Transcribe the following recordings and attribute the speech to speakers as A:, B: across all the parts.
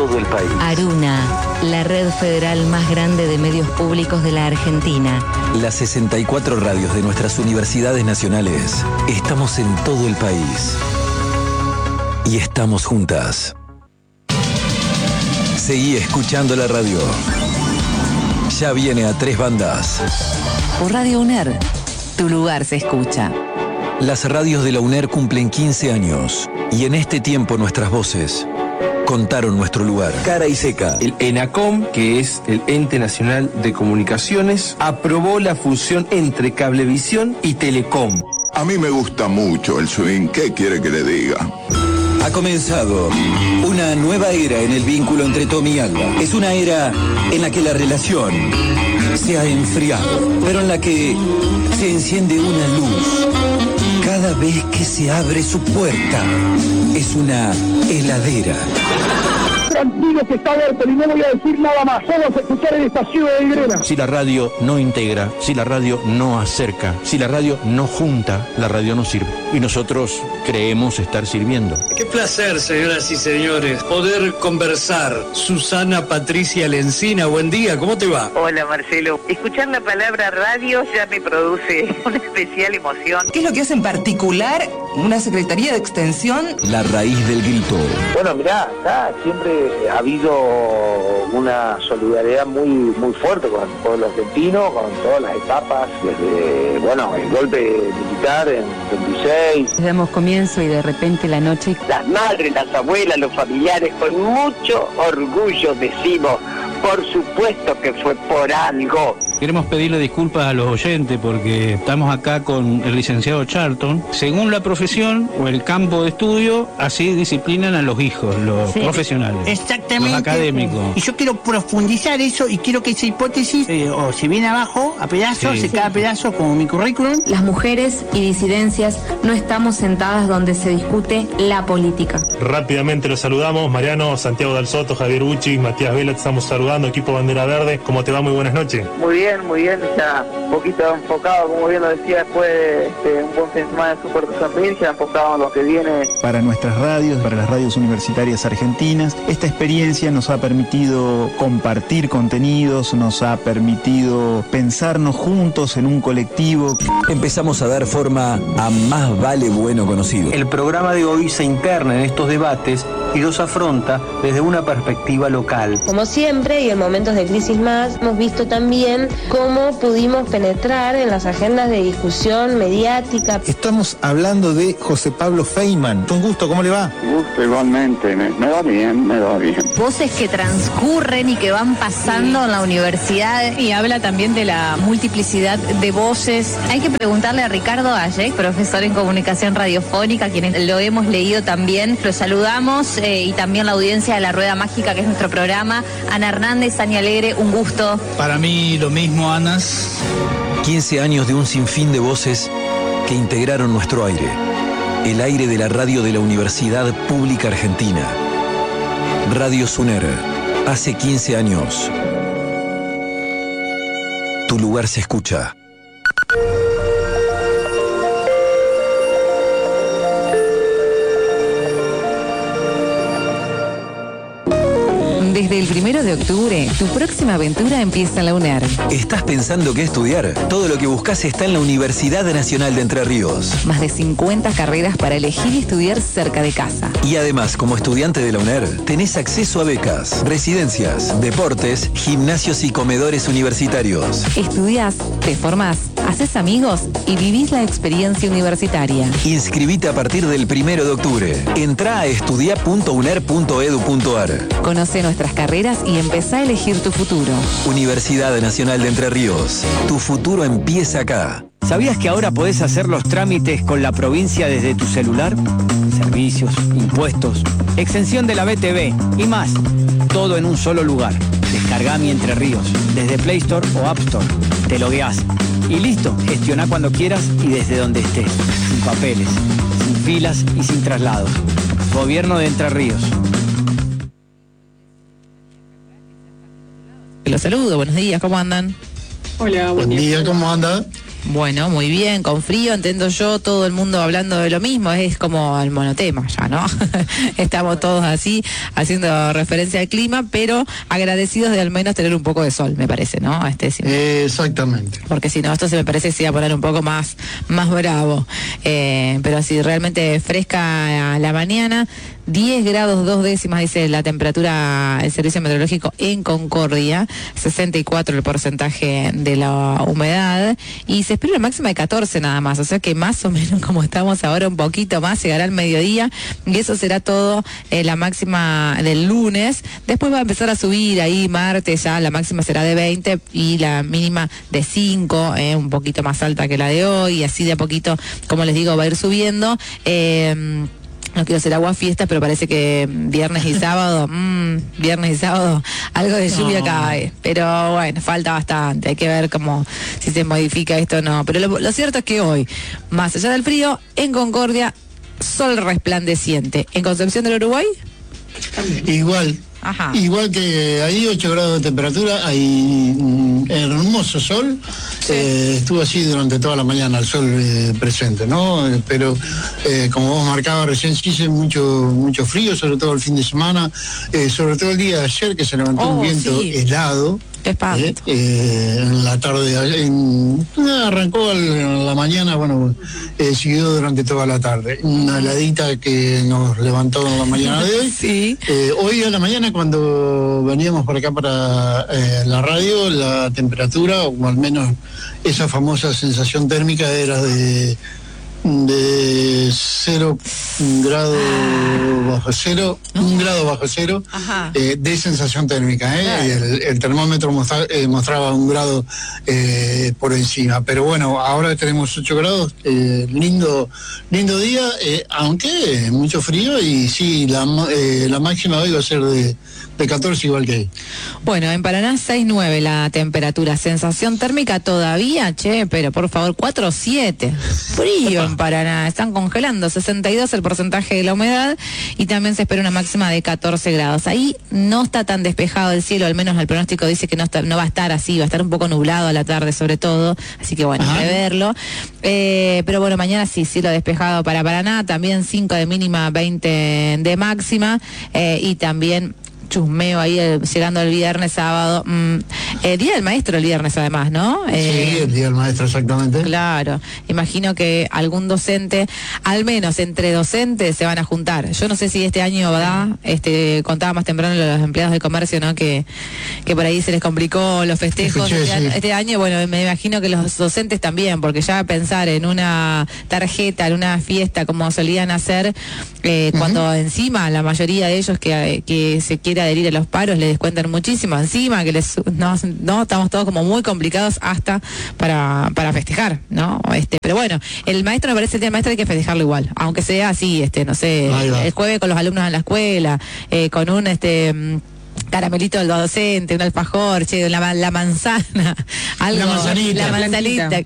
A: todo el país.
B: Aruna, la red federal más grande de medios públicos de la Argentina.
A: Las 64 radios de nuestras universidades nacionales. Estamos en todo el país. Y estamos juntas. Seguí escuchando la radio. Ya viene a 3 bandas.
B: Por Radio UNER, tu lugar se escucha.
A: Las radios de la UNER cumplen 15 años. Y en este tiempo nuestras voces contaron nuestro lugar. Cara y seca.
C: El ENACOM, que es el Ente Nacional de Comunicaciones, aprobó la fusión entre Cablevisión y Telecom.
D: A mí me gusta mucho el swing. ¿Qué quiere que le diga?
A: Ha comenzado una nueva era en el vínculo entre Tommy y Alba. Es una era en la que la relación se ha enfriado, pero en la que se enciende una luz cada vez que se abre su puerta. Es una heladera.
E: Tranquilo que está abierto y no voy a decir nada más. Vamos a escuchar el estación de Grena.
F: Si la radio no integra, si la radio no acerca, si la radio no junta, la radio no sirve. Y nosotros creemos estar sirviendo.
G: Qué placer, señoras y señores, poder conversar. Susana Patricia Lencina, buen día, ¿cómo te va?
H: Hola, Marcelo. Escuchar la palabra radio ya me produce una especial emoción.
I: ¿Qué es lo que hace en particular una Secretaría de Extensión?
A: La raíz del grito.
J: Bueno, mirá, acá siempre ha habido una solidaridad muy fuerte con el pueblo argentino, con todas las etapas, desde, bueno, el golpe militar en 26.
B: Damos comienzo y de repente la noche...
J: Las madres, las abuelas, los familiares, con mucho orgullo decimos, por supuesto que fue por algo.
K: Queremos pedirle disculpas a los oyentes porque estamos acá con el licenciado Charlton. Según la profesión o el campo de estudio, así disciplinan a los hijos, los profesionales.
L: Exactamente.
K: Los académicos.
L: Y yo quiero profundizar eso y quiero que esa hipótesis, o se viene abajo, a pedazos, se cae a pedazos como mi currículum.
M: Las mujeres y disidencias no estamos sentadas donde se discute la política.
N: Rápidamente los saludamos. Mariano, Santiago Dal Soto, Javier Uchi, Matías Vela, te estamos saludando. Equipo Bandera Verde, ¿cómo te va? Muy buenas noches.
J: Muy bien, ya un poquito enfocado, como bien lo decía, después de un buen fin de semana de Super de San Miguel, ya enfocado en lo que viene.
O: Para nuestras radios, para las radios universitarias argentinas, esta experiencia nos ha permitido compartir contenidos, nos ha permitido pensarnos juntos en un colectivo.
A: Empezamos a dar forma a Más Vale Bueno Conocido.
F: El programa de hoy se interna en estos debates y los afronta desde una perspectiva local.
P: Como siempre, y en momentos de crisis más, hemos visto también cómo pudimos penetrar en las agendas de discusión mediática.
O: Estamos hablando de José Pablo Feynman. Un gusto, ¿cómo le va?
Q: Gusto igualmente, me va bien.
M: Voces que transcurren y que van pasando en la universidad. Y habla también de la multiplicidad de voces. Hay que preguntarle a Ricardo Ayek, profesor en comunicación radiofónica, quienes lo hemos leído también. Lo saludamos y también la audiencia de La Rueda Mágica, que es nuestro programa. Ana Hernández, Ani Alegre, un gusto.
R: Para mí lo mismo, Anas.
A: 15 años de un sinfín de voces que integraron nuestro aire. El aire de la radio de la Universidad Pública Argentina. Radio UNER. Hace 15 años. Tu lugar se escucha.
B: Desde el 1 de octubre, tu próxima aventura empieza en la UNER.
A: ¿Estás pensando qué estudiar? Todo lo que buscas está en la Universidad Nacional de Entre Ríos.
B: Más de 50 carreras para elegir y estudiar cerca de casa.
A: Y además, como estudiante de la UNER, tenés acceso a becas, residencias, deportes, gimnasios y comedores universitarios.
B: Estudiás, te formás, haces amigos y vivís la experiencia universitaria.
A: Inscribite a partir del 1 de octubre. Entrá a estudia.uner.edu.ar.
B: Conoce nuestras carreras y empezá a elegir tu futuro.
A: Universidad Nacional de Entre Ríos. Tu futuro empieza acá.
S: ¿Sabías que ahora podés hacer los trámites con la provincia desde tu celular? Servicios, impuestos, exención de la BTV y más. Todo en un solo lugar. Descargá Mi Entre Ríos desde Play Store o App Store. Te logueás y listo. Gestioná cuando quieras y desde donde estés. Sin papeles, sin filas y sin traslados. Gobierno de Entre Ríos.
B: Los saludo, buenos días, ¿cómo andan?
T: Hola, buen día, ¿cómo anda?
B: Bueno, muy bien, con frío, entiendo yo, todo el mundo hablando de lo mismo, es como el monotema ya, ¿no? Estamos todos así, haciendo referencia al clima, pero agradecidos de al menos tener un poco de sol, me parece, ¿no?
T: Exactamente.
B: Porque si no, esto se me parece que se iba a poner un poco más bravo. Pero así, realmente fresca a la mañana. 10 grados 2 décimas, dice la temperatura, el Servicio Meteorológico en Concordia, 64 el porcentaje de la humedad, y se espera una máxima de 14 nada más, o sea que más o menos como estamos ahora, un poquito más, llegará al mediodía, y eso será todo la máxima del lunes. Después va a empezar a subir ahí martes, ya la máxima será de 20 y la mínima de 5, un poquito más alta que la de hoy, y así de a poquito, como les digo, va a ir subiendo. No quiero hacer agua fiesta, pero parece que viernes y sábado, algo de lluvia cae. Pero bueno, falta bastante. Hay que ver cómo, si se modifica esto o no. Pero lo cierto es que hoy, más allá del frío, en Concordia, sol resplandeciente. ¿En Concepción del Uruguay?
T: Igual.
B: Ajá.
T: Igual que ahí, 8 grados de temperatura, hay hermoso sol. Sí. Estuvo así durante toda la mañana el sol presente, ¿no? Pero como vos marcabas recién, sí hice mucho frío, sobre todo el fin de semana, sobre todo el día de ayer, que se levantó un viento helado. En la tarde, arrancó en la mañana, bueno, siguió durante toda la tarde. Una heladita que nos levantó en la mañana de hoy.
B: Sí.
T: Hoy a la mañana, cuando veníamos por acá para la radio, la temperatura, o al menos esa famosa sensación térmica, era de 0 grado bajo cero, 1 grado bajo cero, de sensación térmica. El termómetro mostraba 1 grado por encima. Pero bueno, ahora tenemos 8 grados, lindo día, aunque mucho frío, y sí, la máxima hoy va a ser de 14 igual que ahí.
B: Bueno, en Paraná 6,9 la temperatura, sensación térmica todavía, pero por favor 4,7, frío en Paraná, están congelando, 62 el porcentaje de la humedad, y también se espera una máxima de 14 grados. Ahí no está tan despejado el cielo, al menos el pronóstico dice que no va a estar así, va a estar un poco nublado a la tarde sobre todo, así que bueno, hay que verlo. Pero bueno, mañana sí, cielo despejado para Paraná, también 5 de mínima, 20 de máxima, y también chusmeo ahí llegando el viernes, sábado, Día del Maestro el viernes además, ¿no?
T: Sí, el Día del Maestro, exactamente.
B: Claro, imagino que algún docente, al menos entre docentes, se van a juntar. Yo no sé si este año, ¿verdad? Contaba más temprano los empleados de comercio, ¿no? Que por ahí se les complicó los festejos. Este año, bueno, me imagino que los docentes también, porque ya pensar en una tarjeta, en una fiesta como solían hacer, cuando encima la mayoría de ellos que se quiere adherir a los paros le descuentan muchísimo encima, que no estamos todos como muy complicados hasta para festejar, ¿no? Pero bueno, el maestro, me parece, el Día del Maestro hay que festejarlo igual, aunque sea así, no sé, el jueves con los alumnos en la escuela, con un caramelito del docente, un alfajor, la manzana, algo, la plantita,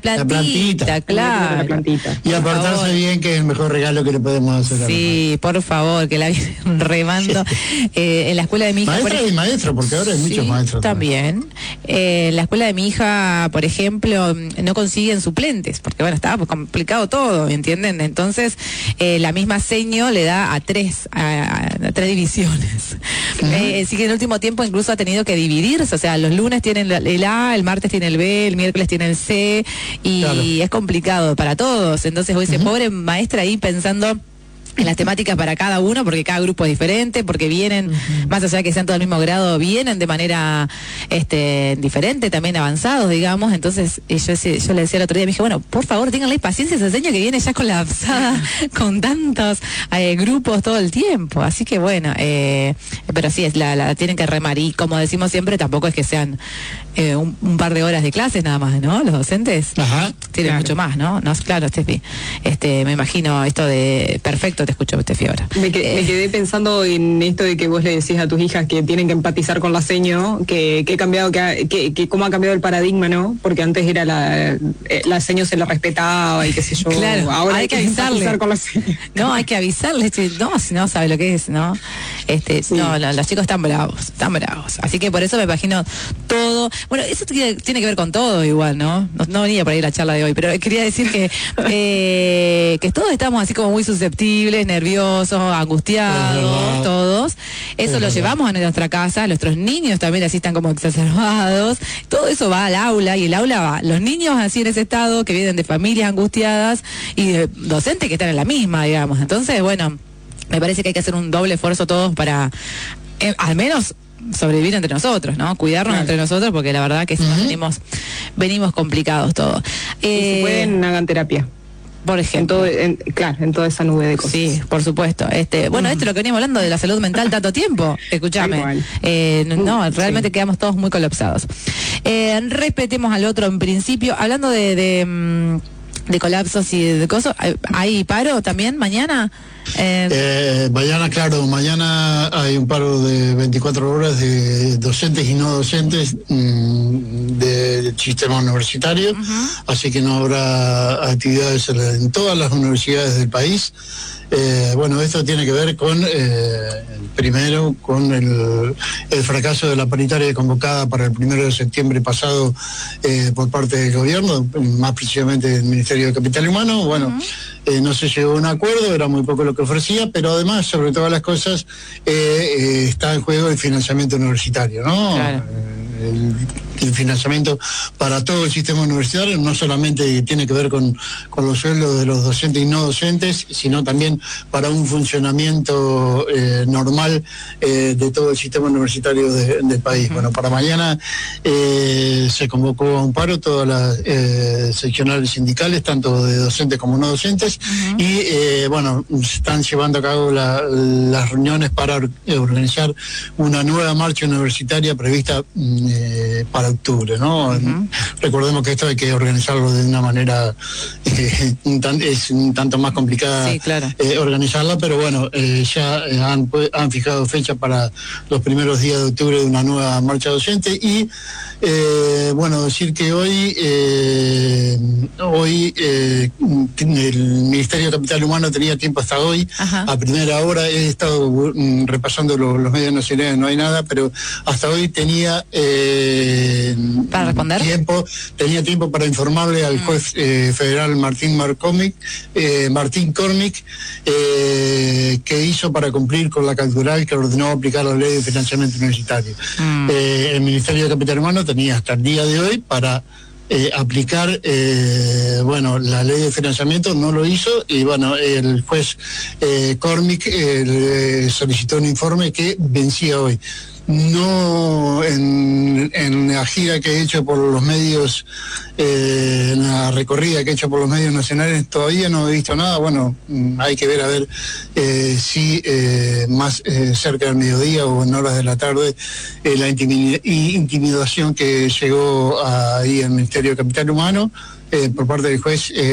B: claro.
T: La plantita. Y apartarse bien, que es el mejor regalo que le podemos hacer.
B: Sí, por favor, que la vienen remando. En la escuela de mi hija...
T: Maestra y maestro, porque ahora hay muchos maestros.
B: También. En la escuela de mi hija, por ejemplo, no consiguen suplentes, porque bueno, estaba complicado todo, ¿entienden? Entonces, la misma seño le da a tres divisiones. Así que en el último tiempo incluso ha tenido que dividirse, o sea, los lunes tienen el A, el martes tiene el B, el miércoles tiene el C, y es complicado para todos. Entonces vos dices, pobre maestra ahí pensando en las temáticas para cada uno, porque cada grupo es diferente, porque vienen, más allá de que sean todo el mismo grado, vienen de manera diferente, también avanzados, digamos. Entonces yo le decía el otro día, me dije, bueno, por favor, ténganle paciencia a ese señor que viene ya colapsada con tantos grupos todo el tiempo. Así que bueno, pero sí, la tienen que remar, y como decimos siempre, tampoco es que sean un par de horas de clases nada más, ¿no? Los docentes tienen mucho más, ¿no? Claro, Steffi, me imagino esto de perfecto. Te escucho, Steffi, ahora.
U: Me quedé pensando en esto de que vos le decís a tus hijas que tienen que empatizar con la seño, que cómo ha cambiado el paradigma, ¿no? Porque antes era la seño se la respetaba y qué sé yo.
B: Claro,
U: ahora
B: hay que avisarle.
U: Con la seño.
B: No, hay que avisarle, no, si no sabe lo que es, ¿no? No, los chicos están bravos. Así que por eso me imagino todo. Bueno, eso tiene que ver con todo igual, ¿no? No venía por ahí la charla de hoy, pero quería decir que todos estamos así como muy susceptibles, nerviosos, angustiados, todos. Eso lo llevamos a nuestra casa, nuestros niños también así están como exacerbados. Todo eso va al aula y el aula va. Los niños así en ese estado, que vienen de familias angustiadas y de docentes que están en la misma, digamos. Entonces, bueno, me parece que hay que hacer un doble esfuerzo todos para, al menos, sobrevivir entre nosotros, ¿no? Cuidarnos entre nosotros, porque la verdad que venimos complicados todos.
U: Si pueden, hagan terapia.
B: Por ejemplo.
U: En toda esa nube de cosas.
B: Sí, por supuesto. Bueno, esto es lo que veníamos hablando de la salud mental tanto tiempo. Escúchame. Realmente quedamos todos muy colapsados. Respetemos al otro en principio. Hablando de colapsos y de cosas, ¿hay paro también mañana?
T: Mañana hay un paro de 24 horas de docentes y no docentes del sistema universitario, así que no habrá actividades en todas las universidades del país. Esto tiene que ver con, primero, con el fracaso de la paritaria convocada para el 1 de septiembre pasado por parte del gobierno, más precisamente del Ministerio de Capital Humano. No se llegó a un acuerdo, era muy poco lo que ofrecía, pero además, sobre todas las cosas, está en juego el financiamiento universitario, ¿no? Claro. El financiamiento para todo el sistema universitario, no solamente tiene que ver con los sueldos de los docentes y no docentes, sino también para un funcionamiento normal de todo el sistema universitario del país. Para mañana se convocó a un paro todas las seccionales sindicales, tanto de docentes como no docentes, y se están llevando a cabo las reuniones para organizar una nueva marcha universitaria prevista para octubre, ¿no? Recordemos que esto hay que organizarlo de una manera es un tanto más complicada,
B: sí, claro,
T: organizarla, pero ya han fijado fecha para los primeros días de octubre de una nueva marcha docente y decir que hoy el Ministerio de Capital Humano tenía tiempo hasta hoy. A primera hora he estado repasando los medios nacionales, no hay nada, pero hasta hoy tenía
B: para responder
T: tenía tiempo para informarle al juez federal Martín Cormick qué hizo para cumplir con la cautelar que ordenó aplicar la ley de financiamiento universitario. El Ministerio de Capital Humano tenía hasta el día de hoy para aplicar la ley de financiamiento, no lo hizo y el juez Cormick solicitó un informe que vencía hoy. No en la gira que he hecho por los medios, en la recorrida que he hecho por los medios nacionales, todavía no he visto nada. Hay que ver a ver si más cerca del mediodía o en horas de la tarde la intimidación que llegó ahí al Ministerio de Capital Humano por parte del juez